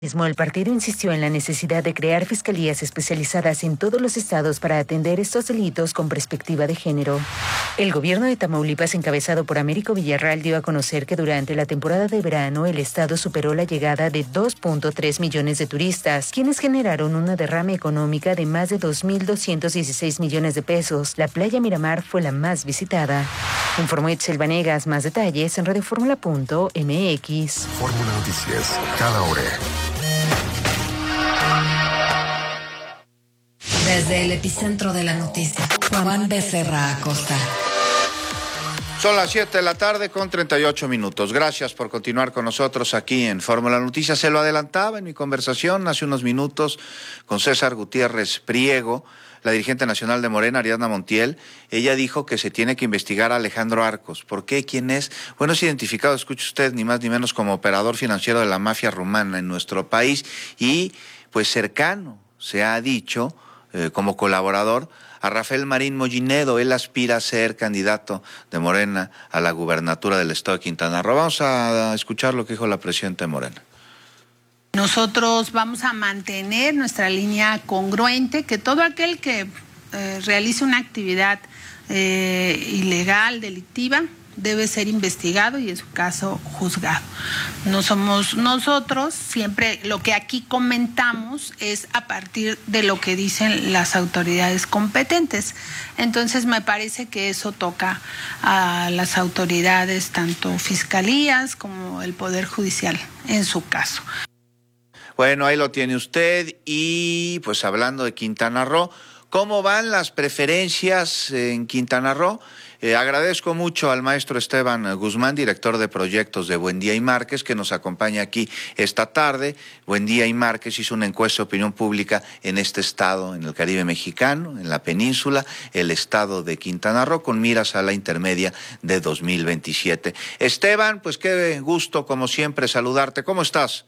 El partido insistió en la necesidad de crear fiscalías especializadas en todos los estados para atender estos delitos con perspectiva de género. El gobierno de Tamaulipas, encabezado por Américo Villarreal, dio a conocer que durante la temporada de verano el estado superó la llegada de 2.3 millones de turistas, quienes generaron una derrama económica de más de 2.216 millones de pesos. La playa Miramar fue la más visitada. Informó Itzel Vanegas. Más detalles en radioformula.mx. Fórmula Noticias, cada hora. Desde el epicentro de la noticia, Juan Becerra Acosta. Son las 7 de la tarde con 38 minutos. Gracias por continuar con nosotros aquí en Fórmula Noticias. Se lo adelantaba en mi conversación hace unos minutos con César Gutiérrez Priego, la dirigente nacional de Morena, Ariadna Montiel. Ella dijo que se tiene que investigar a Alejandro Arcos. ¿Por qué? ¿Quién es? Bueno, es identificado, escuche usted, ni más ni menos como operador financiero de la mafia rumana en nuestro país y pues cercano, se ha dicho, como colaborador a Rafael Marín Mollinedo. Él aspira a ser candidato de Morena a la gubernatura del estado de Quintana Roo. Vamos a escuchar lo que dijo la presidenta de Morena. Nosotros vamos a mantener nuestra línea congruente, que todo aquel que realice una actividad ilegal, delictiva, debe ser investigado y en su caso juzgado. No somos nosotros, siempre lo que aquí comentamos es a partir de lo que dicen las autoridades competentes. Entonces me parece que eso toca a las autoridades, tanto fiscalías como el Poder Judicial en su caso. Bueno, ahí lo tiene usted y pues hablando de Quintana Roo, ¿cómo van las preferencias en Quintana Roo? Agradezco mucho al maestro Esteban Guzmán, director de proyectos de Buendía y Márquez, que nos acompaña aquí esta tarde. Buendía y Márquez hizo una encuesta de opinión pública en este estado, en el Caribe mexicano, en la península, el estado de Quintana Roo, con miras a la intermedia de 2027. Esteban, pues qué gusto, como siempre, saludarte. ¿Cómo estás?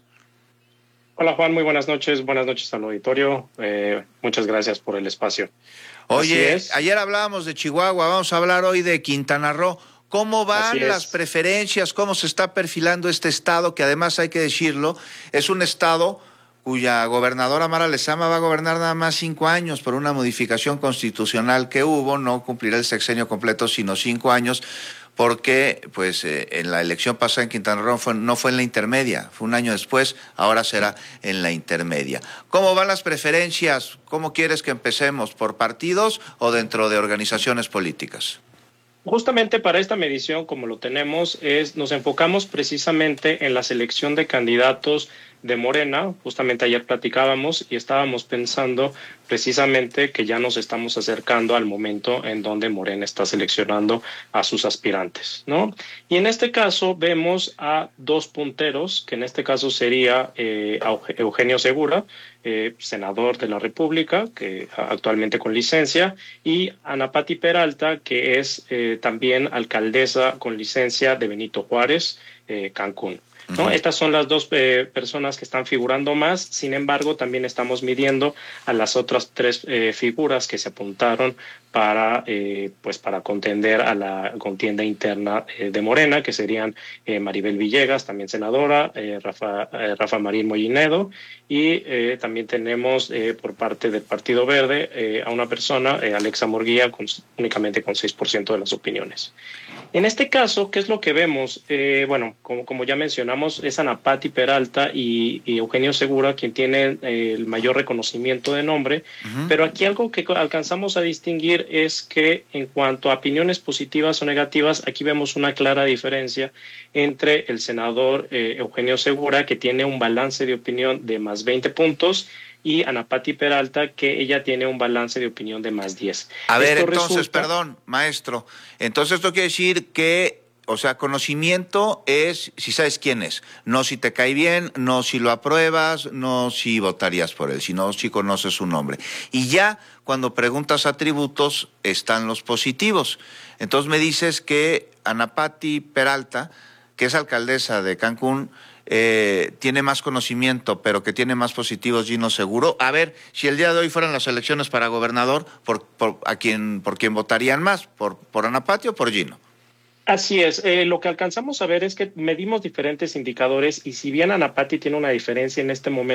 Hola Juan, muy buenas noches al auditorio. Muchas gracias por el espacio. Oye, ayer hablábamos de Chihuahua, vamos a hablar hoy de Quintana Roo. ¿Cómo van las preferencias? ¿Cómo se está perfilando este estado? Que además, hay que decirlo, es un estado cuya gobernadora Mara Lezama va a gobernar nada más 5 años por una modificación constitucional que hubo. No cumplirá el sexenio completo, sino 5 años, porque pues en la elección pasada en Quintana Roo no fue en la intermedia, fue un año después, ahora será en la intermedia. ¿Cómo van las preferencias? ¿Cómo quieres que empecemos? ¿Por partidos o dentro de organizaciones políticas? Justamente para esta medición, como lo tenemos, nos enfocamos precisamente en la selección de candidatos de Morena. Justamente ayer platicábamos y estábamos pensando precisamente que ya nos estamos acercando al momento en donde Morena está seleccionando a sus aspirantes, ¿no? Y en este caso vemos a 2 punteros, que en este caso sería Eugenio Segura, senador de la República, que actualmente con licencia, y Ana Pati Peralta, que es también alcaldesa con licencia de Benito Juárez, Cancún. ¿No? Estas son las 2 personas que están figurando más. Sin embargo, también estamos midiendo a las otras 3 figuras que se apuntaron para contender a la contienda interna de Morena, que serían Maribel Villegas, también senadora, Rafa Marín Mollinedo, y también tenemos por parte del Partido Verde a una persona, Alexa Murguía, únicamente con 6% de las opiniones. En este caso, ¿qué es lo que vemos? Como ya mencionamos, es Ana Pati Peralta y Eugenio Segura quien tiene el mayor reconocimiento de nombre, pero aquí algo que alcanzamos a distinguir es que en cuanto a opiniones positivas o negativas, aquí vemos una clara diferencia entre el senador Eugenio Segura, que tiene un balance de opinión de más 20 puntos, y Ana Pati Peralta, que ella tiene un balance de opinión de más 10. A ver, entonces, perdón, maestro, entonces esto quiere decir que, o sea, conocimiento es si sabes quién es, no si te cae bien, no si lo apruebas, no si votarías por él, sino si conoces su nombre. Y ya cuando preguntas atributos están los positivos. Entonces me dices que Ana Pati Peralta, que es alcaldesa de Cancún, tiene más conocimiento, pero que tiene más positivos, Gino Seguro. A ver, si el día de hoy fueran las elecciones para gobernador, ¿por quién votarían más? ¿Por Ana Pati o por Gino? Así es, lo que alcanzamos a ver es que medimos diferentes indicadores y si bien Anapati tiene una diferencia en este momento,